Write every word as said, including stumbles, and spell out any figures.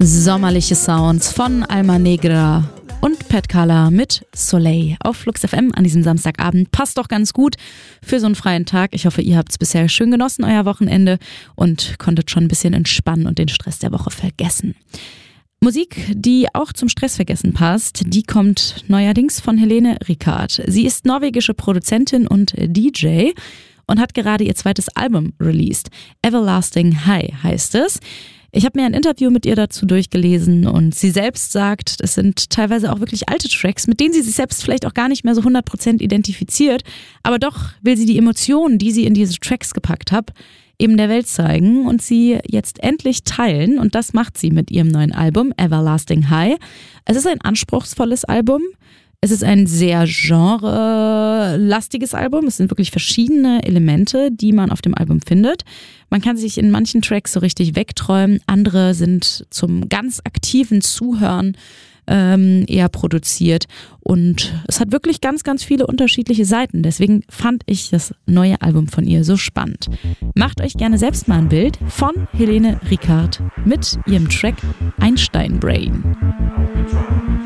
Sommerliche Sounds von Alma Negra und Pat Kala mit Soleil auf Flux F M an diesem Samstagabend. Passt doch ganz gut für so einen freien Tag. Ich hoffe, ihr habt es bisher schön genossen, euer Wochenende, und konntet schon ein bisschen entspannen und den Stress der Woche vergessen. Musik, die auch zum Stressvergessen passt, die kommt neuerdings von Helene Rikard. Sie ist norwegische Produzentin und D J und hat gerade ihr zweites Album released. Everlasting High heißt es. Ich habe mir ein Interview mit ihr dazu durchgelesen und sie selbst sagt, es sind teilweise auch wirklich alte Tracks, mit denen sie sich selbst vielleicht auch gar nicht mehr so hundert Prozent identifiziert, aber doch will sie die Emotionen, die sie in diese Tracks gepackt hat, eben der Welt zeigen und sie jetzt endlich teilen, und das macht sie mit ihrem neuen Album Everlasting High. Es ist ein anspruchsvolles Album. Es ist ein sehr genre-lastiges Album. Es sind wirklich verschiedene Elemente, die man auf dem Album findet. Man kann sich in manchen Tracks so richtig wegträumen. Andere sind zum ganz aktiven Zuhören ähm, eher produziert. Und es hat wirklich ganz, ganz viele unterschiedliche Seiten. Deswegen fand ich das neue Album von ihr so spannend. Macht euch gerne selbst mal ein Bild von Helene Rikard mit ihrem Track Einstein Brain.